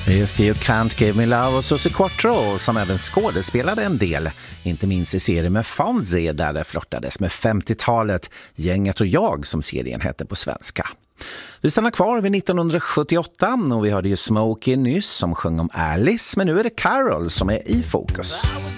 If You Can't Give Me Love och Susie Quattro som även skådespelade en del, inte minst i serien med Fonzie där det flottades med 50-talet, Gänget och jag som serien hette på svenska. Vi stannar kvar vid 1978 och vi hörde ju Smokey nyss som sjöng om Alice, men nu är det Carol som är i fokus.